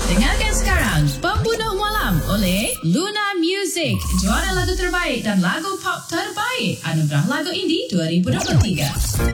Dengarkan sekarang Pembunuh Malam oleh Luna Music, juara lagu terbaik dan lagu pop terbaik Anugerah Lagu Indie 2023.